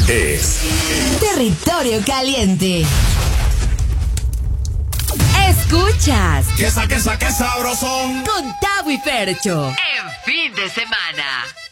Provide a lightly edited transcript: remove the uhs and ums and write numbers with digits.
es Territorio Caliente. Escuchas que sabrosón con Tavo y Fercho en fin de semana.